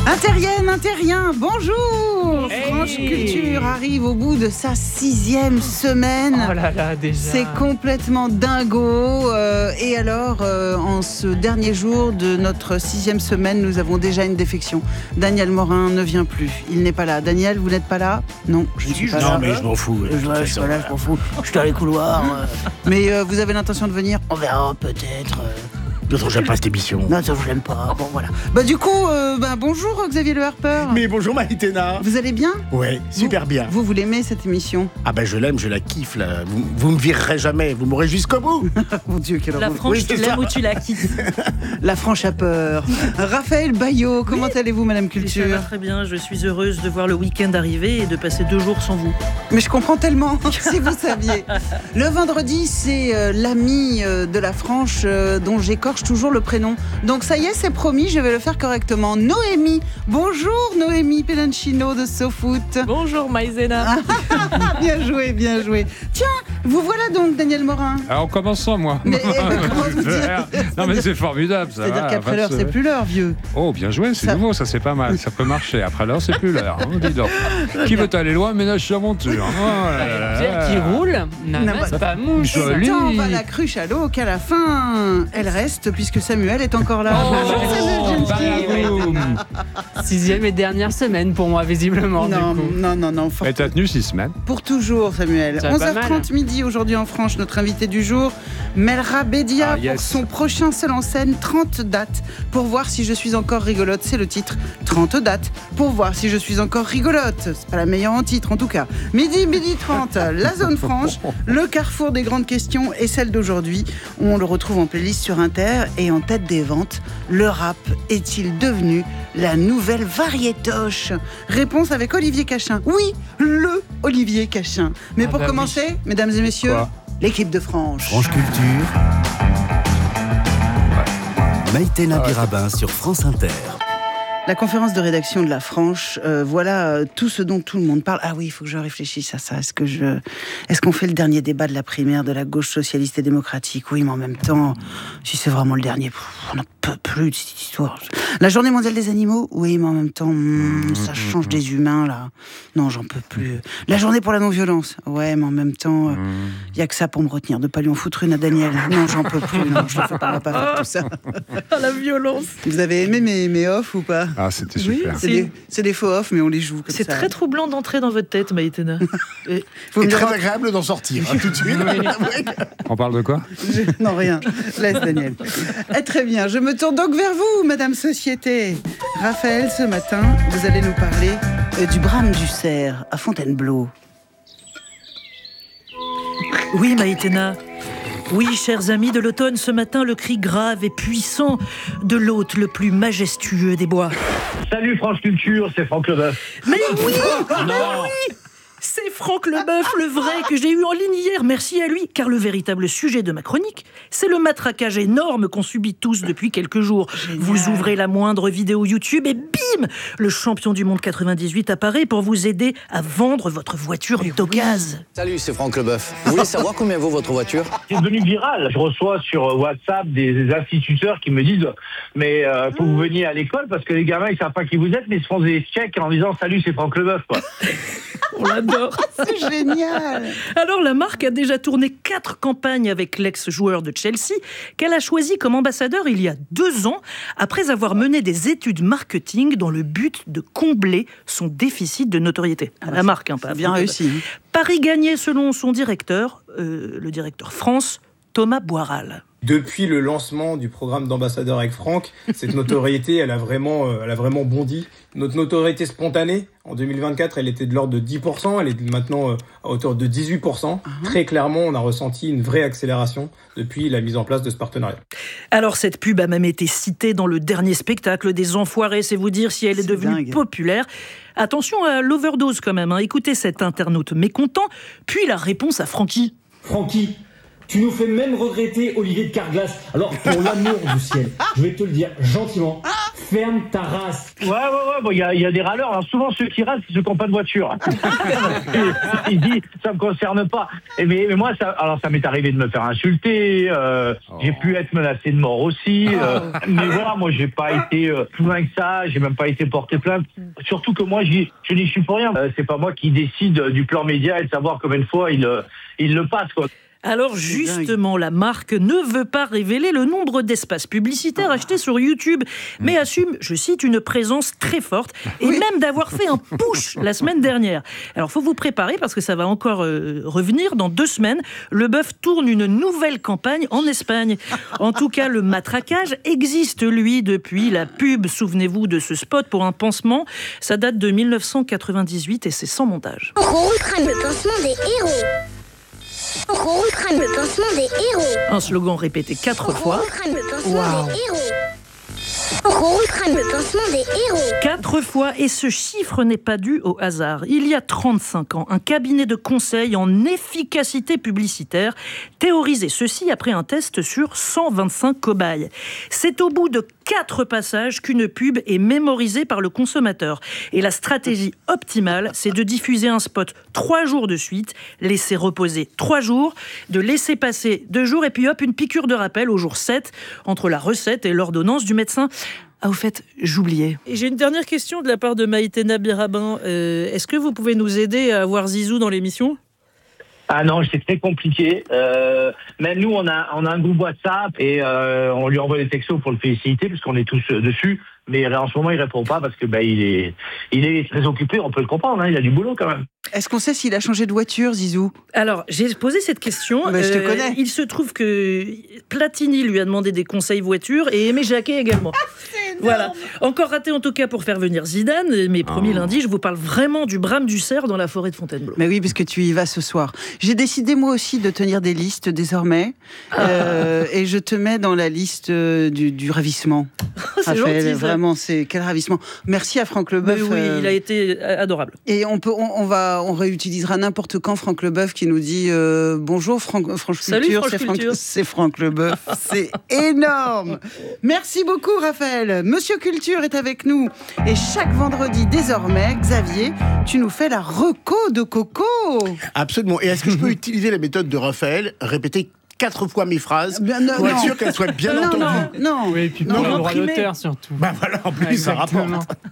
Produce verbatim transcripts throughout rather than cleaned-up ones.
Interienne, Interrien, bonjour. Hey. France Culture arrive au bout de sa sixième semaine. Oh là là, déjà. C'est complètement dingo. Euh, et alors, euh, en ce dernier jour de notre sixième semaine, nous avons déjà une défection. Daniel Morin ne vient plus. Il n'est pas là. Daniel, vous n'êtes pas là ? Non, je ne suis pas non, là. Non, mais je m'en fous. Je, je, je suis pas là, je m'en fous. Je suis dans les couloirs. euh. Mais euh, vous avez l'intention de venir ? On verra, peut-être. Euh... D'autres, j'aime pas cette émission. Non, ça, je l'aime pas. Bon, voilà. Bah, du coup, euh, bah, bonjour Xavier Le Harper. Mais bonjour Maïtena. Vous allez bien ? Ouais, super vous, bien. Vous, vous l'aimez cette émission ? Ah ben je l'aime, je la kiffe là. Vous, vous me virerez jamais, vous m'aurez jusqu'au bout. Mon Dieu, quelle La horreur. franche, Oui, tu c'est l'aimes ça. ou tu la quittes? La franche a peur. Raphaël Baillot, comment oui. allez-vous, Madame Culture ? Ça va très bien, je suis heureuse de voir le week-end arriver et de passer deux jours sans vous. Mais je comprends tellement, si vous saviez. Le vendredi, c'est euh, l'ami euh, de la franche euh, dont j'écorche toujours le prénom. Donc ça y est, c'est promis, je vais le faire correctement. Noémie. Bonjour Noémie Pelanchino de SoFoot. Bonjour Maïzena. Bien joué, bien joué. Tiens, vous voilà donc Daniel Morin. Alors on commence sans moi. Mais euh, comment vous dire ? Non mais c'est formidable ça. C'est-à-dire va, qu'après l'heure, c'est plus l'heure, vieux. Oh bien joué, c'est ça... nouveau, ça c'est pas mal, ça peut marcher. Après l'heure, c'est plus l'heure. Hein, dis donc. Qui veut aller loin, ménage sa monture. Oh là là là. Pierre qui roule, n'amasse pas mouche. Joli. Tant va la cruche à l'eau qu'à la fin, elle reste puisque Samuel est encore là. Oh, Bonjour Samuel Jansky. Sixième et dernière semaine pour moi, visiblement. Non, du coup. non, non, non. Et t'as tenu six semaines. Pour toujours, Samuel. Ça va onze pas heures trente mal. midi aujourd'hui en France, notre invité du jour, Melra Bédia, Ah, yes. pour son prochain seul en scène, trente dates pour voir si je suis encore rigolote. C'est le titre, trente dates pour voir si je suis encore rigolote. C'est pas la meilleure en titre en tout cas. Midi, midi trente, la zone franche, le carrefour des grandes questions et celle d'aujourd'hui. On le retrouve en playlist sur Inter et en tête des ventes. Le rap est-il devenu la nouvelle variétoche ? Réponse avec Olivier Cachin. Oui, le Olivier Cachin. Mais Ah pour bah commencer, oui. mesdames et messieurs, Quoi ? l'équipe de Franche. France Culture. Maïtena Birabin sur France Inter. La conférence de rédaction de la Franche, euh, voilà euh, tout ce dont tout le monde parle. Ah oui, il faut que je réfléchisse à ça. Est-ce que je, est-ce qu'on fait le dernier débat de la primaire de la gauche socialiste et démocratique ? Oui, mais en même temps, si c'est vraiment le dernier, pff, on n'en peut plus de cette histoire. La Journée mondiale des animaux ? Oui, mais en même temps, hmm, ça change des humains là. Non, j'en peux plus. La Journée pour la non-violence ? Ouais, mais en même temps, il euh, y a que ça pour me retenir de pas lui en foutre une à Daniel. Non, j'en peux plus. Non, je ne peux pas, pas faire tout ça. La violence. Vous avez aimé mes, mes off ou pas ? Ah c'était Oui, super. C'est des, c'est des faux off, mais on les joue comme C'est ça. très troublant d'entrer dans votre tête, Maïtena. Et Faut C'est me très dire- agréable d'en sortir hein, tout de suite. On parle de quoi ? Je- Non, rien. Laisse Daniel. Eh, très bien. Je me tourne donc vers vous, Madame Société. Raphaël, ce matin, vous allez nous parler euh, du brame du cerf à Fontainebleau. Oui, Maïtena. Oui, chers amis de l'automne, ce matin, le cri grave et puissant de l'hôte le plus majestueux des bois. Salut France Culture, c'est Franck Leboeuf. Mais oui, mais oui, c'est Franck Leboeuf, le vrai, que j'ai eu en ligne hier. Merci à lui, car le véritable sujet de ma chronique, c'est le matraquage énorme qu'on subit tous depuis quelques jours. Génial. Vous ouvrez la moindre vidéo YouTube et bim, le champion du monde quatre-vingt-dix-huit apparaît pour vous aider à vendre votre voiture d'occasion. Salut, c'est Franck Leboeuf. Vous voulez savoir combien vaut votre voiture? C'est devenu viral. Je reçois sur WhatsApp des instituteurs qui me disent mais euh, faut que vous veniez à l'école parce que les gamins ils savent pas qui vous êtes mais ils se font des chèques en disant salut c'est Franck Leboeuf quoi. On l'adore. C'est génial. Alors la marque a déjà tourné quatre campagnes avec l'ex-joueur de Chelsea qu'elle a choisi comme ambassadeur il y a deux ans après avoir mené des études marketing dans le but de combler son déficit de notoriété. À la marque, hein, pas à Bien Franck réussi. Leboeuf. Paris gagné selon son directeur, euh, le directeur France, Thomas Boiral. Depuis le lancement du programme d'ambassadeur avec Franck, cette notoriété, elle a vraiment, euh, elle a vraiment bondi. Notre notoriété spontanée, en deux mille vingt-quatre, elle était de l'ordre de dix pour cent, elle est maintenant euh, à hauteur de dix-huit pour cent. Uh-huh. Très clairement, on a ressenti une vraie accélération depuis la mise en place de ce partenariat. Alors cette pub a même été citée dans le dernier spectacle des Enfoirés, c'est vous dire si elle est, est devenue dingue. Populaire. Attention à l'overdose quand même, hein. Écoutez cet internaute mécontent, puis la réponse à Francky. Francky, tu nous fais même regretter Olivier de Carglass. Alors, pour l'amour du ciel, je vais te le dire gentiment, ferme ta race. Ouais, ouais, ouais, bon, il y a, y a des râleurs. Alors souvent, ceux qui râlent, c'est ceux qui n'ont pas de voiture. Ils disent, ça me concerne pas. Et mais, mais moi, ça, alors ça m'est arrivé de me faire insulter. Euh, oh. J'ai pu être menacé de mort aussi. Euh, oh. Mais voilà, moi, j'ai pas été euh, plus loin que ça. J'ai même pas été porté plainte. Surtout que moi, j'y, je n'y suis pour rien. Euh, c'est pas moi qui décide du plan média et de savoir combien de fois il, euh, il le passe, quoi. Alors justement, la marque ne veut pas révéler le nombre d'espaces publicitaires achetés sur YouTube, mais assume, je cite, une présence très forte et oui. même d'avoir fait un push la semaine dernière. Alors faut vous préparer parce que ça va encore euh, revenir dans deux semaines. Le bœuf tourne une nouvelle campagne en Espagne. En tout cas, le matraquage existe, lui, depuis la pub. Souvenez-vous de ce spot pour un pansement. Ça date de mille neuf cent quatre-vingt-dix-huit et c'est sans montage. Le pansement des héros. On crâne le pansement des héros. Un slogan répété quatre fois. Le pansement wow. des héros. On crâne le pansement des héros. Quatre fois, et ce chiffre n'est pas dû au hasard. Il y a trente-cinq ans, un cabinet de conseil en efficacité publicitaire théorisait ceci après un test sur cent vingt-cinq cobayes. C'est au bout de quatre passages qu'une pub est mémorisée par le consommateur. Et la stratégie optimale, c'est de diffuser un spot trois jours de suite, laisser reposer trois jours, de laisser passer deux jours, et puis hop, une piqûre de rappel au jour sept, entre la recette et l'ordonnance du médecin. Ah, au fait, j'oubliais. Et j'ai une dernière question de la part de Maïtena Birabin. Euh, est-ce que vous pouvez nous aider à avoir Zizou dans l'émission ? Ah non, c'est très compliqué. Euh, même nous, on a, on a un groupe WhatsApp et euh, on lui envoie des textos pour le féliciter parce qu'on est tous euh, dessus. Mais en ce moment, il répond pas parce que bah, il est, il est très occupé. On peut le comprendre. Hein, il a du boulot quand même. Est-ce qu'on sait s'il a changé de voiture, Zizou ? Alors, j'ai posé cette question. Mais je te euh, connais. Il se trouve que Platini lui a demandé des conseils voiture et Aimé Jacquet également. Voilà. Encore raté en tout cas pour faire venir Zidane. Mais promis, oh. lundi, je vous parle vraiment du brame du cerf dans la forêt de Fontainebleau. Mais oui, parce que tu y vas ce soir. J'ai décidé moi aussi de tenir des listes désormais. euh, et je te mets dans la liste du, du ravissement. C'est Raphaël, gentil, ça. Vraiment, c'est quel ravissement. Merci à Franck Leboeuf. Oui, euh... il a été adorable. Et on peut, on, on va, on réutilisera n'importe quand Franck Leboeuf qui nous dit euh, bonjour Franck, Franche Culture, c'est Franck, c'est Franck Leboeuf. C'est énorme. Merci beaucoup Raphaël. Monsieur Culture est avec nous et chaque vendredi désormais, Xavier, tu nous fais la reco de Coco. Absolument. Et est-ce que je peux utiliser la méthode de Raphaël, répéter quatre fois mes phrases ben non, pour être non. sûr qu'elles soient bien non, entendues. Non, non. Oui, et puis pour le droit d'auteur surtout. Bah voilà, en plus ça rapporte.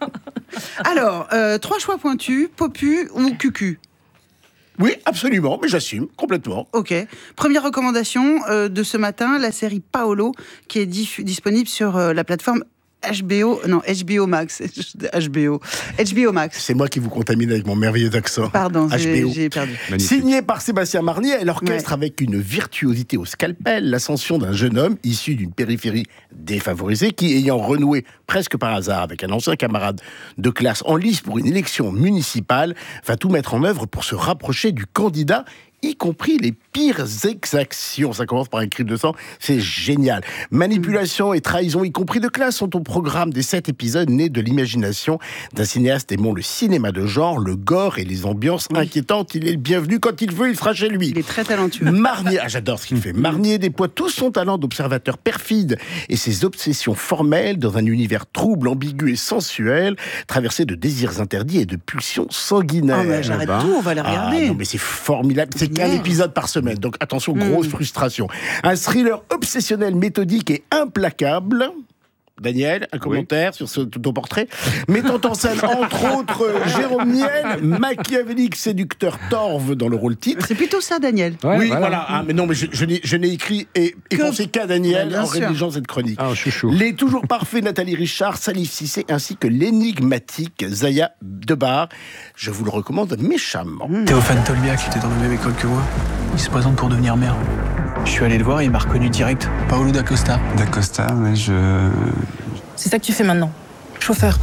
Alors, euh, trois choix pointus, Popu ou Cucu ? Oui, absolument, mais j'assume complètement. Ok. Première recommandation euh, de ce matin, la série Paolo, qui est diff- disponible sur euh, la plateforme H B O, non, H B O Max, H B O, H B O Max. C'est moi qui vous contamine avec mon merveilleux accent. Pardon, H B O. J'ai, j'ai perdu. Magnifique. Signé par Sébastien Marnier et l'orchestre ouais. avec une virtuosité au scalpel, l'ascension d'un jeune homme issu d'une périphérie défavorisée qui, ayant renoué presque par hasard avec un ancien camarade de classe en lice pour une élection municipale, va tout mettre en œuvre pour se rapprocher du candidat, y compris les pires exactions. Ça commence par un crime de sang, c'est génial. Manipulation et trahison, y compris de classe, sont au programme des sept épisodes nés de l'imagination d'un cinéaste aimant le cinéma de genre, le gore et les ambiances oui. inquiétantes. Il est le bienvenu quand il veut, il sera chez lui. Il est très talentueux. Marnier, ah, j'adore ce qu'il fait. Marnier déploie tout son talent d'observateur perfide et ses obsessions formelles dans un univers trouble, ambigu et sensuel, traversé de désirs interdits et de pulsions sanguinaires. Oh, mais j'arrête ah ben. tout, on va les regarder. Ah, non, mais c'est formidable. C'est qu'un épisode par semaine, donc attention, grosse mmh. frustration. Un thriller obsessionnel, méthodique et implacable. Daniel, un commentaire oui. sur ce, ton portrait, mettant en scène entre autres Jérôme Niel, machiavélique séducteur Torve dans le rôle titre. C'est plutôt ça, Daniel. Ouais, oui, voilà. voilà. Ah, mais non, mais je, je, n'ai, je n'ai écrit et, et pensé qu'à Daniel ouais, en sûr. rédigeant cette chronique. Ah, chouchou. Les toujours parfaits Nathalie Richard, Salif Cissé, ainsi que l'énigmatique Zaya Debar. Je vous le recommande méchamment. Mmh. Théophane Tolbiac, qui était dans la même école que moi, il se présente pour devenir maire. Je suis allé le voir et il m'a reconnu direct. Paolo D'Acosta. D'Acosta, mais je... C'est ça que tu fais maintenant. Chauffeur.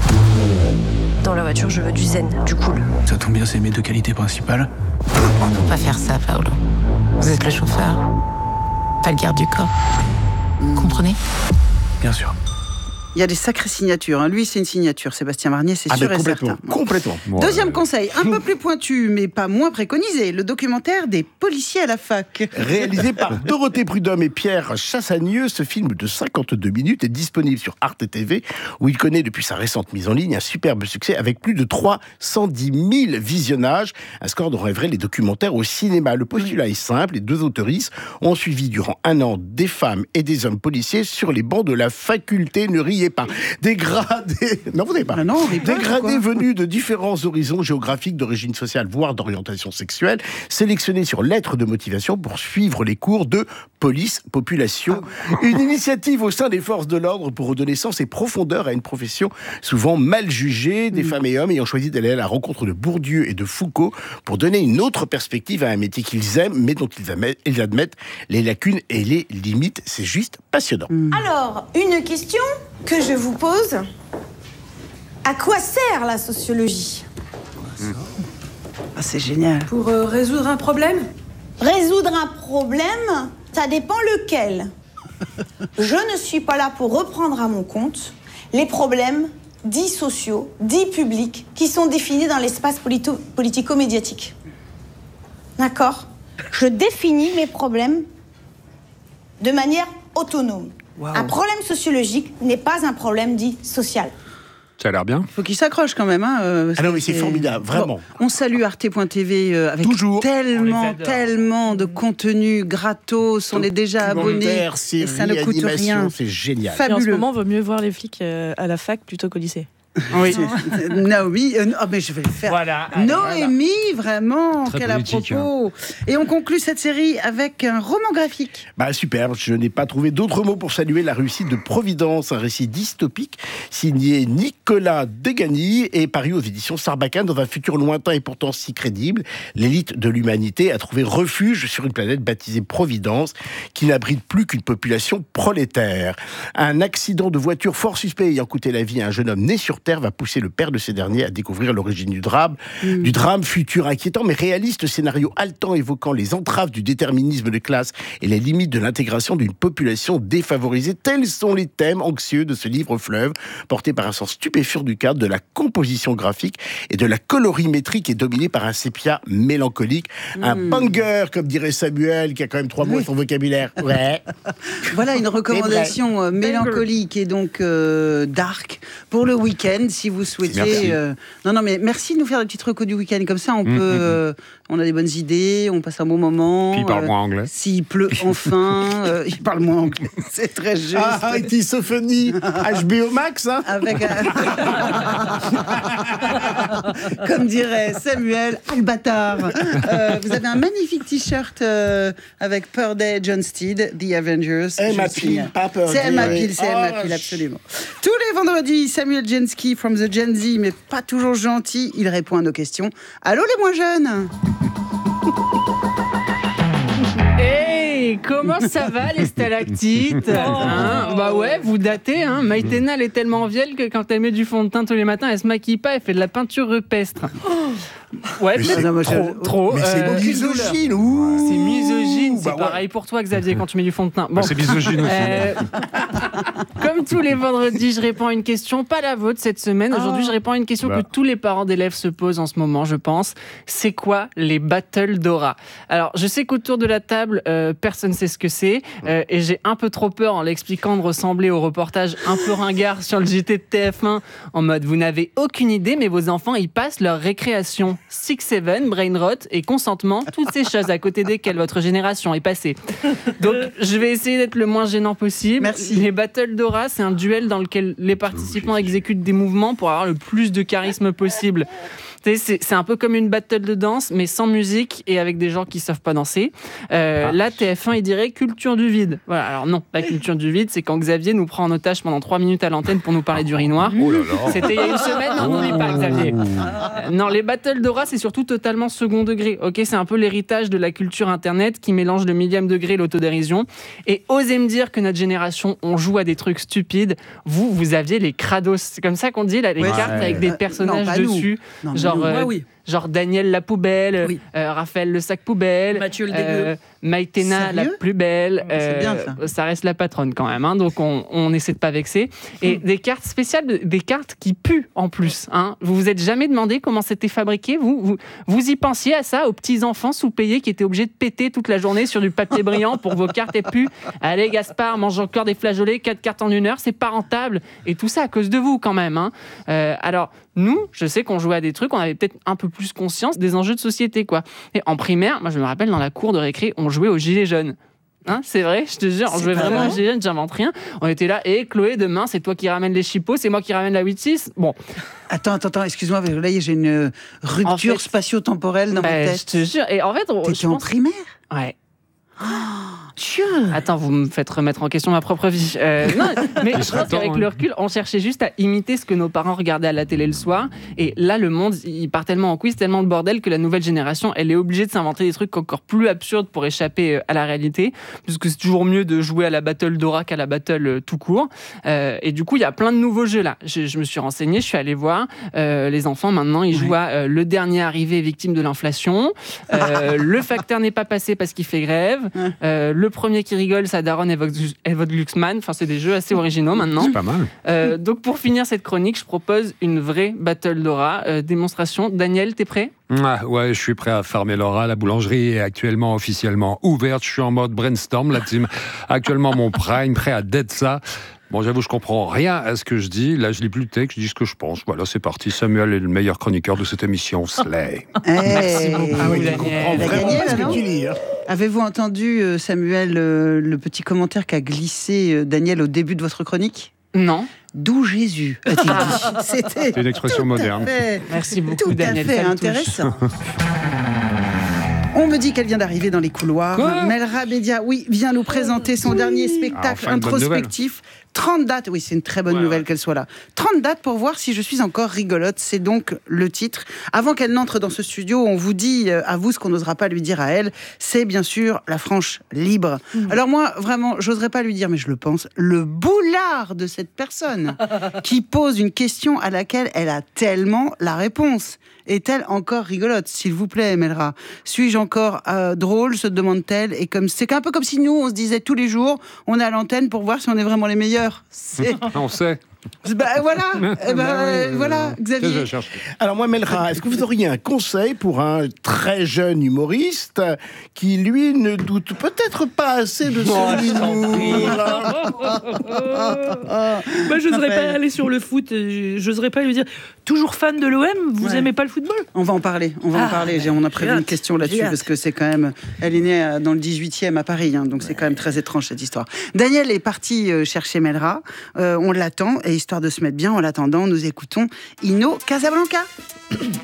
Dans la voiture, je veux du zen, du cool. Ça tombe bien, c'est mes deux qualités principales. On ne peut pas faire ça, Paolo. Vous êtes le chauffeur, pas le garde du corps. Comprenez ? Bien sûr. Il y a des sacrées signatures. Hein. Lui, c'est une signature. Sébastien Marnier, c'est ah sûr ben, et complètement, certain. Complètement. Ouais. Deuxième conseil, un peu plus pointu, mais pas moins préconisé, le documentaire des policiers à la fac. Réalisé par Dorothée Prudhomme et Pierre Chassagneux, ce film de cinquante-deux minutes est disponible sur Arte T V, où il connaît depuis sa récente mise en ligne un superbe succès avec plus de trois cent dix mille visionnages, un score dont rêveraient les documentaires au cinéma. Le postulat est simple, les deux autoristes ont suivi durant un an des femmes et des hommes policiers sur les bancs de la faculté, ne riez pas. Dégradés, non vous n'avez pas. Ah non, Dégradés venus de différents horizons géographiques, d'origine sociale, voire d'orientation sexuelle, sélectionnés sur lettre de motivation pour suivre les cours de police population. Une initiative au sein des forces de l'ordre pour redonner sens et profondeur à une profession souvent mal jugée, des mmh. femmes et hommes ayant choisi d'aller à la rencontre de Bourdieu et de Foucault pour donner une autre perspective à un métier qu'ils aiment, mais dont ils admettent les lacunes et les limites. C'est juste passionnant. Mmh. Alors, une question que je vous pose. À quoi sert la sociologie ? Ah, c'est génial. Pour euh, résoudre un problème ? Résoudre un problème, ça dépend lequel. Je ne suis pas là pour reprendre à mon compte les problèmes dits sociaux, dits publics, qui sont définis dans l'espace polito- politico-médiatique. D'accord ? Je définis mes problèmes de manière autonome. Wow. Un problème sociologique n'est pas un problème dit social. Ça a l'air bien. Il faut qu'il s'accroche quand même. Hein, euh, ah non, mais c'est, c'est formidable, vraiment. Bon, on salue Arte point T V euh, avec Toujours. tellement, tellement de contenu gratos. On est déjà abonnés. Séries, et ça ne coûte rien. C'est génial. Fabuleux. Et en ce moment, il vaut mieux voir les flics euh, à la fac plutôt qu'au lycée. Oui, Naomi, euh, oh, mais je vais le faire. Voilà, allez, Noémie, voilà. Vraiment, très quel à propos. Hein. Et on conclut cette série avec un roman graphique. Bah super, je n'ai pas trouvé d'autres mots pour saluer la réussite de Providence, un récit dystopique signé Nicolas Degany et paru aux éditions Sarbacane dans un futur lointain et pourtant si crédible. L'élite de l'humanité a trouvé refuge sur une planète baptisée Providence qui n'abrite plus qu'une population prolétaire. Un accident de voiture fort suspect ayant coûté la vie à un jeune homme né sur Terre va pousser le père de ces derniers à découvrir l'origine du drame, mmh. du drame futur inquiétant mais réaliste, scénario haletant évoquant les entraves du déterminisme de classe et les limites de l'intégration d'une population défavorisée. Tels sont les thèmes anxieux de ce livre fleuve, porté par un sens stupéfiant du cadre, de la composition graphique et de la colorimétrie qui est dominée par un sépia mélancolique. Mmh. Un banger, comme dirait Samuel, qui a quand même trois mots dans son vocabulaire. Ouais. Voilà une recommandation euh, mélancolique et donc euh, dark pour le week-end. Si vous souhaitez, euh... non non mais merci de nous faire des petites recos du week-end comme ça, on mmh, peut, mmh. Euh, on a des bonnes idées, on passe un bon moment. Puis il parle euh, moins anglais. S'il pleut enfin, euh, il parle moins anglais. C'est très juste. Ah, et Sophonie, H B O Max, hein. Avec un... comme dirait Samuel, Albatar. Euh, vous avez un magnifique t-shirt euh, avec Purday, John Steed, The Avengers. Emma Peel, pas Purday. C'est Emma Peel, c'est Emma Peel, absolument. Tous les vendredis, Samuel Jensky from the Gen Z, mais pas toujours gentil, il répond à nos questions. Allô les moins jeunes. Hey, comment ça va les stalactites hein? Bah ouais, vous datez, hein. Maïtena, elle est tellement vieille que quand elle met du fond de teint tous les matins, elle se maquille pas, elle fait de la peinture rupestre. Ouais, mais c'est trop, je... trop. Mais c'est euh, misogyne, ouh. C'est misogyne, c'est bah pareil ouais. pour toi, Xavier, quand tu mets du fond de teint. Bon. C'est misogyne aussi. Euh... Comme tous les vendredis, je réponds à une question, pas la vôtre cette semaine. Aujourd'hui, je réponds à une question bah. que tous les parents d'élèves se posent en ce moment, je pense. C'est quoi les battles d'aura ? Alors, je sais qu'autour de la table, euh, personne ne sait ce que c'est, euh, et j'ai un peu trop peur en l'expliquant de ressembler au reportage un peu ringard sur le J T de T F un, en mode vous n'avez aucune idée, mais vos enfants y passent leur récréation. six sept, brain rot et consentement, toutes ces choses à côté desquelles votre génération est passée. Donc, je vais essayer d'être le moins gênant possible. Merci. Les battles d'aura, c'est un duel dans lequel les participants exécutent des mouvements pour avoir le plus de charisme possible. C'est, c'est un peu comme une battle de danse, mais sans musique et avec des gens qui ne savent pas danser. Euh, ah. Là, T F un, il dirait culture du vide. Voilà. Alors non, la culture du vide, c'est quand Xavier nous prend en otage pendant trois minutes à l'antenne pour nous parler d'urinoir. Oh là là. C'était il y a une semaine, non, n'oublie pas, Xavier. Euh, non, les battles d'aura, c'est surtout totalement second degré. Ok, c'est un peu l'héritage de la culture Internet qui mélange le millième degré et l'autodérision. Et osez me dire que notre génération, on joue à des trucs stupides. Vous, vous aviez les crados. C'est comme ça qu'on dit, là, les ouais. cartes avec des personnages non, dessus. Non, genre, nous, euh, ouais, oui. genre Daniel la poubelle, oui. euh, Raphaël le sac poubelle, Mathieu le euh, dégueu. Maïtena la plus belle. C'est euh, bien ça. Ça reste la patronne quand même, hein, donc on, on essaie de pas vexer. Et des cartes spéciales, des cartes qui puent en plus. Hein. Vous vous êtes jamais demandé comment c'était fabriqué, vous, vous Vous y pensiez à ça, aux petits enfants sous-payés qui étaient obligés de péter toute la journée sur du papier brillant pour que vos cartes aient pu. Allez Gaspard, mange encore des flageolets, quatre cartes en une heure, c'est pas rentable. Et tout ça à cause de vous quand même. Hein. Euh, alors nous, je sais qu'on jouait à des trucs, on avait peut-être un peu plus conscience des enjeux de société, quoi. Et en primaire, moi je me rappelle dans la cour de récré, on jouait aux gilets jaunes. Hein, c'est vrai, je te jure, on jouait vraiment aux gilets jaunes, j'invente rien. On était là, et Chloé, demain, c'est toi qui ramènes les chipots, c'est moi qui ramène la huit six. Bon. Attends, attends, attends, excuse-moi, là, j'ai une rupture en fait, spatio-temporelle dans bah, ma tête. Je te jure, et en fait... On, T'étais en pense... primaire ? Ouais. Oh, Dieu. Attends, vous me faites remettre en question ma propre vie. Euh, non, mais je pense qu'avec le recul, on cherchait juste à imiter ce que nos parents regardaient à la télé le soir. Et là, le monde, il part tellement en couille, c'est tellement le bordel que la nouvelle génération, elle est obligée de s'inventer des trucs encore plus absurdes pour échapper à la réalité. Puisque c'est toujours mieux de jouer à la battle Dora qu'à la battle tout court. Euh, et du coup, il y a plein de nouveaux jeux là. Je, je me suis renseigné, je suis allé voir. Euh, les enfants, maintenant, ils jouent à euh, le dernier arrivé victime de l'inflation. Euh, le facteur n'est pas passé parce qu'il fait grève. Euh, le premier qui rigole, sa daronne est votre Glucksmann. Enfin, c'est des jeux assez originaux maintenant. C'est pas mal. Euh, donc, pour finir cette chronique, je propose une vraie battle Dora. Euh, démonstration. Daniel, t'es prêt ? Ah, ouais, je suis prêt à fermer Laura. La boulangerie est actuellement officiellement ouverte. Je suis en mode brainstorm, la team. Actuellement, mon prime, prêt à dead ça. Bon, j'avoue, je comprends rien à ce que je dis. Là, je lis plus le texte, je dis ce que je pense. Voilà, c'est parti. Samuel est le meilleur chroniqueur de cette émission. Slay. Hey, merci beaucoup. Ah oui, tu comprends vraiment Daniel, pas ce que alors tu lis. Hein. Avez-vous entendu, euh, Samuel, euh, le petit commentaire qu'a glissé euh, Daniel au début de votre chronique ? Non. D'où Jésus a-t-il dit ? C'était c'est une expression moderne. Fait, merci beaucoup, tout Daniel. Tout à fait intéressant. On me dit qu'elle vient d'arriver dans les couloirs. Quoi ? Melra Bédia, oui, vient nous présenter son oui. dernier spectacle ah, enfin, introspectif. trente dates, oui, c'est une très bonne ouais, nouvelle ouais. qu'elle soit là. trente dates pour voir si je suis encore rigolote, c'est donc le titre. Avant qu'elle n'entre dans ce studio, on vous dit à vous ce qu'on n'osera pas lui dire à elle. C'est bien sûr la franche libre. Mmh. Alors moi, vraiment, j'oserais pas lui dire, mais je le pense, le boulard de cette personne qui pose une question à laquelle elle a tellement la réponse. Est-elle encore rigolote, s'il vous plaît, Melra ? Suis-je encore euh, drôle, se demande-t-elle ? Et comme c'est un peu comme si nous, on se disait tous les jours, on est à l'antenne pour voir si on est vraiment les meilleurs. C'est... on sait. Ben voilà, eh ben, euh, voilà, Xavier. Alors moi, Melra, est-ce que vous auriez un conseil pour un très jeune humoriste qui, lui, ne doute peut-être pas assez de son humour ? Moi, j'oserais pas aller sur le foot. J'oserais pas lui dire toujours fan de l'O M. Vous ouais. aimez pas le football ? On va en parler. On va ah, en parler. On a prévu une question là-dessus parce que c'est quand même. Elle est née dans le dix-huitième à Paris, hein, donc ouais. c'est quand même très étrange cette histoire. Daniel est parti chercher Melra. Euh, on l'attend. Et histoire de se mettre bien, en l'attendant, nous écoutons Ino Casablanca.